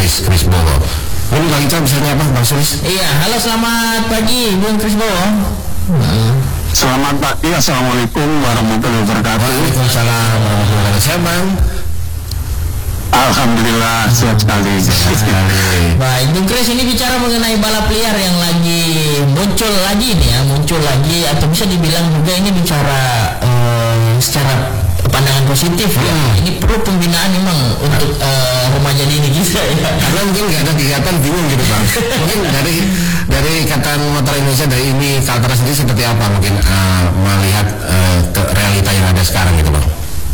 Chris Bowo. Mungkin Bang Ica bisa nyapa Bang Sulis? Iya, halo selamat pagi Bung Chris Bowo. Selamat pagi, assalamualaikum warahmatullahi wabarakatuh. Waalaikumsalam warahmatullahi wabarakatuh. Siap Bang? Alhamdulillah sehat sekali. Baik, Bung Chris, ini bicara mengenai balap liar yang lagi muncul lagi nih ya, muncul lagi atau bisa dibilang juga ini bicara secara pandangan positif ya. Ini perlu pembinaan memang untuk remaja dini kita ya. Karena mungkin nggak ada kegiatan bingung gitu Bang. Mungkin dari Ikatan Motor Indonesia dari ini Kaltara sendiri seperti apa mungkin melihat realita yang ada sekarang gitu Bang.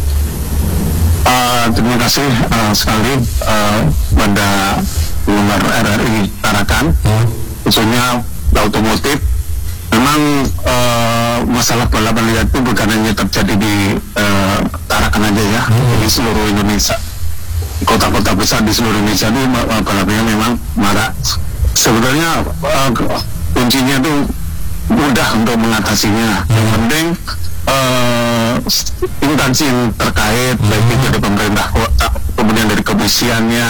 Terima kasih sekali pada penggemar RRI Tarakan, khususnya otomotif. Memang masalah balapan liar itu bukan hanya terjadi di Tarakan aja ya, di seluruh Indonesia. Kota-kota besar di seluruh Indonesia itu balapannya memang marak. Sebenarnya kuncinya itu mudah untuk mengatasinya. Yang penting instansi yang terkait, baik itu dari pemerintah kota, kemudian dari kepolisiannya,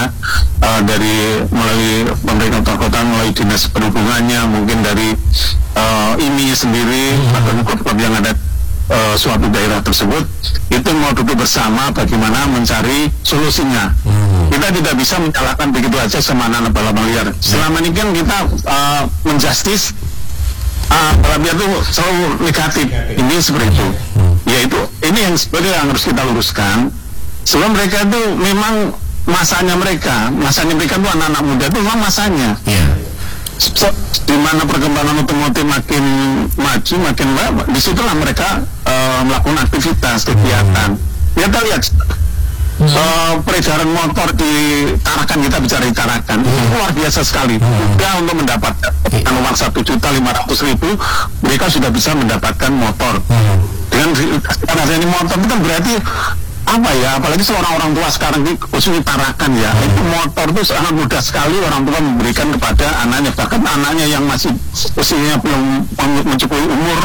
melalui pemerintah kota, melalui dinas perhubungannya, mungkin dari IMI sendiri atau klub-klub yang ada suatu daerah tersebut, itu mau duduk bersama bagaimana mencari solusinya. Kita tidak bisa menyalahkan begitu aja sama anak balapan liar. Selama ini kan kita menjustis balap liar itu selalu negatif. Ini seperti itu. Yaitu ini yang sebenarnya yang harus kita luruskan. Sebab mereka itu memang masanya mereka itu anak-anak muda itu memang masanya. Di mana perkembangan otomotif makin maju, makin baik, disitulah mereka melakukan aktivitas, kegiatan. Kita lihat peredaran motor di Tarakan, kita bicara di Tarakan, itu luar biasa sekali. Mudah untuk mendapatkan uang 1.500.000, mereka sudah bisa mendapatkan motor. Dengan ini motor itu kan berarti apa ya, apalagi seorang orang tua sekarang ini khususnya Tarakan ya, itu motor itu sangat mudah sekali orang tua memberikan kepada anaknya, bahkan anaknya yang masih usianya belum mencapai umur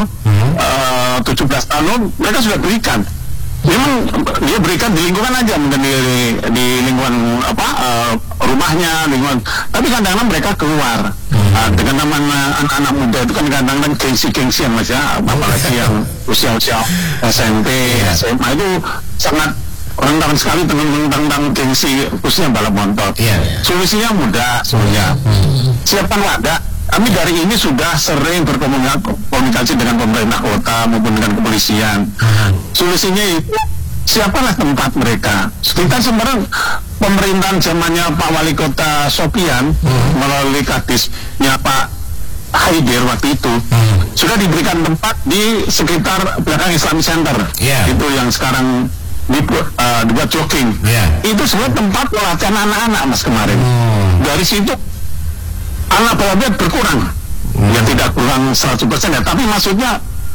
17 tahun, mereka sudah berikan. Memang dia berikan di lingkungan aja, mungkin di lingkungan rumahnya, lingkungan. Tapi kadang-kadang mereka keluar dengan anak-anak muda itu kan kadang-kadang gengsi-gengsian Mas ya, apalagi yang usia-usia SMP, SMA itu sangat rentan sekali tentang gengsi khususnya balap motor. Solusinya mudah sebenarnya. Siapkan wadah. Kami dari ini sudah sering berkomunikasi dengan pemerintah kota maupun dengan kepolisian. Solusinya itu siapalah tempat mereka. Kita sebenarnya pemerintahan zamannya Pak Wali Kota Sopian melalui kadisnya Pak Haidir waktu itu sudah diberikan tempat di sekitar belakang Islamic Center. Itu yang sekarang dibuat jogging. Itu semua tempat pelatihan anak-anak Mas kemarin. Dari situ anak balap liar berkurang, ya tidak kurang 100% ya, tapi maksudnya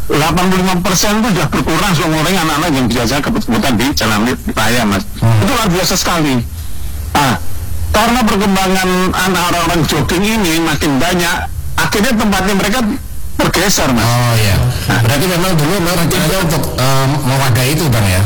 85% itu sudah berkurang semua orang anak-anak yang biasa kebut-kebutan di jalan raya Mas. Itu luar biasa sekali. Karena perkembangan anak orang-orang jogging ini makin banyak, akhirnya tempatnya mereka bergeser Mas. Berarti memang dulu rencananya untuk mewadahi itu Bang ya?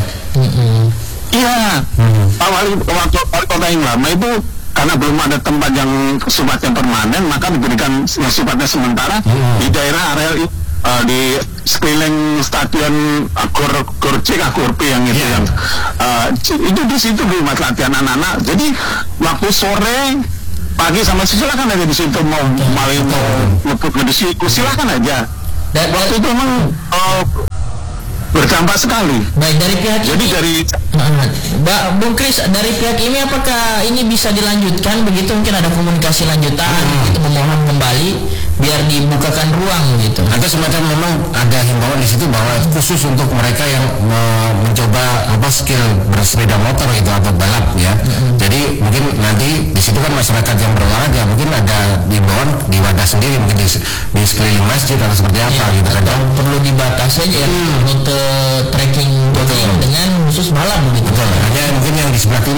Iya. Pak Wali Kota yang lama itu karena belum ada tempat yang sifatnya permanen, maka diberikan yang sifatnya sementara di daerah area di sekeliling stadion Gorp yang itu yang itu di situ di rumah latihan anak-anak. Jadi waktu sore, pagi sama silakan aja di situ mau ngebut di situ silakan aja. Dan waktu itu memang berdampak sekali. Baik, dari pihak jadi ini, dari Bung Chris, dari pihak ini apakah ini bisa dilanjutkan begitu, mungkin ada komunikasi lanjutan gitu, memohon kembali biar dibukakan ruang gitu, atau semacam memang ada himbauan di situ bahwa khusus untuk mereka yang mencoba skill bersepeda motor gitu atau balap ya. Jadi mungkin nanti di situ kan masyarakat yang berolahraga mungkin ada himbauan di wadah sendiri, mungkin di sekeliling masjid atau seperti apa gitu kan. Perlu dibatasi aja untuk trekking jogging dengan khusus malam gitu. Betul. Hanya mungkin yang di sebelah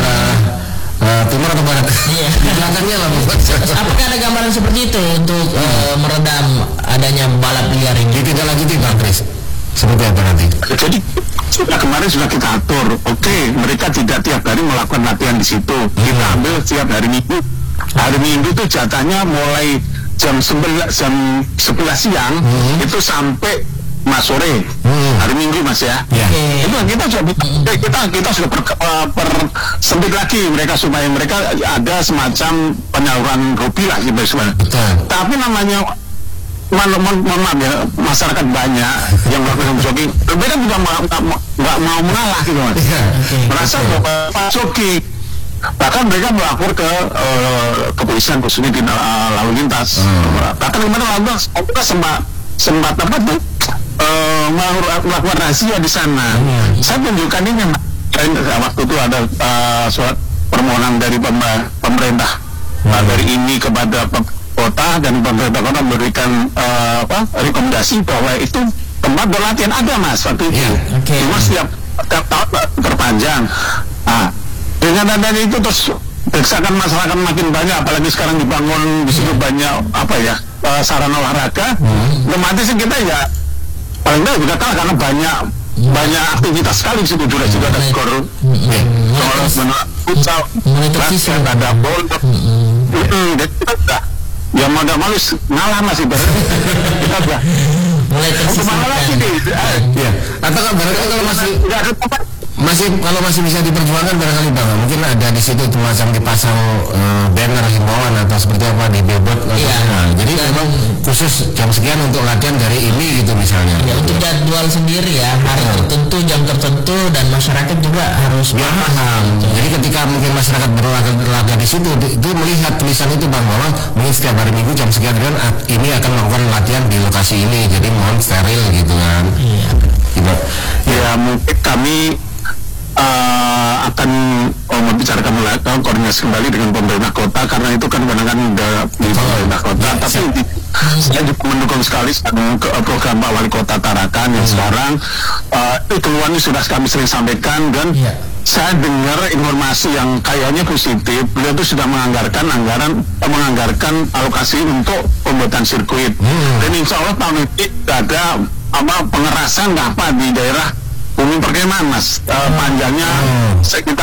timur atau barat. Di belakangnya lah. Apakah ada gambaran seperti itu untuk meredam adanya balap liar ini? Ditindaklanjuti Bang Chris. Seperti apa nanti? Jadi kemarin sudah kita atur, oke, mereka tidak tiap hari melakukan latihan di situ. Kita ambil tiap hari Minggu. Hari Minggu itu jatahnya mulai jam 11 siang itu sampai Mas sore. Hari Minggu Mas ya. Itu kita sudah sempit lagi mereka supaya mereka ada semacam penyaluran hobi lah gitu sebenarnya. Tapi namanya mohon maaf ya, masyarakat banyak yang melakukan jogging, mereka juga nggak mau mengalah gitu Mas. Merasa bahwa jogging, bahkan mereka melapor ke kepolisian khususnya di lalu lintas. Bahkan kemarin lalu lintas kita sempat apa tuh melakukan rahasia di sana. Saya tunjukkan ini waktu itu ada surat permohonan dari pemerintah dari ini kepada kota, dan pemerintah kota memberikan rekomendasi bahwa itu tempat berlatihan ada Mas waktu itu. Cuma setiap tahun terpanjang. Dengan adanya itu terus desakan masyarakat makin banyak, apalagi sekarang dibangun di situ banyak sarana olahraga. Otomatis kita ya paling tidak juga kalah karena banyak aktivitas sekali di situ, juga ada skor futsal, basket, ada bola. Jadi kita udah ya mau nggak mau ngalah Mas ibaratnya. Kita udah mulai tersisihkan. Atau kalau masih bisa diperjuangkan barangkali Bang, mungkin ada di situ semacam dipasang banner himbauan atau seperti apa di billboard. Jadi memang khusus jam sekian untuk latihan dari ini gitu misalnya. Ya untuk jadwal sendiri ya, hari tertentu, jam tertentu, dan masyarakat juga harus paham. Jadi ketika mungkin masyarakat berolahraga di situ, itu melihat tulisan itu Bang, bahwa mungkin setiap hari Minggu jam sekian kan ini akan melakukan latihan di lokasi ini, jadi mohon steril gitu kan. Ya mungkin kami akan membicarakan koordinasi kembali dengan pemerintah kota, karena itu kan kewenangan di pemerintah kota. Tapi saya juga mendukung sekali program Pak Wali Kota Tarakan yang sekarang keluarnya sudah kami sering sampaikan, dan saya dengar informasi yang kayaknya positif. Beliau itu sudah menganggarkan alokasi untuk pembuatan sirkuit, dan insya Allah tahun ini ada pengerasan di daerah Bumi Perkemahan Mas, panjangnya sekitar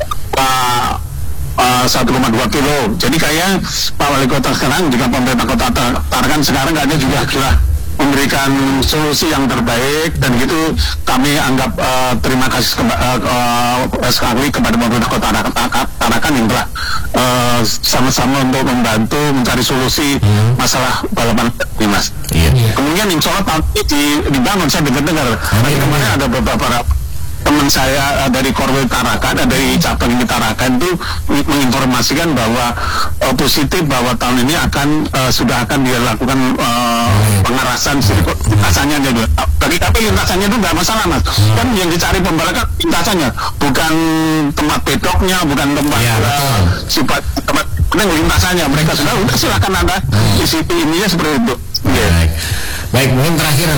1,2 kilo. Jadi kayak Pak Wali Kota sekarang juga pemerintah Kota Tarakan sekarang nggak ada juga memberikan solusi yang terbaik, dan gitu kami anggap terima kasih sekali kepada pemerintah Kota Tarakan yang telah sama-sama untuk membantu mencari solusi masalah balapan ini Mas. Kemudian insya Allah tahun ini dibangun, saya dengar kemarin ada beberapa teman saya dari Korwil Tarakan, dari cabang ini Tarakan itu menginformasikan bahwa positif bahwa tahun ini sudah akan dilakukan pengerasan sirkuit lintasannya. Bagi kami lintasannya itu nggak masalah Mas, kan yang dicari pembalap kan lintasannya, bukan tempat pedoknya, bukan tempat tempat lintasannya. Mereka sudah silakan Anda isi ininya seperti itu. Baik, mungkin terakhir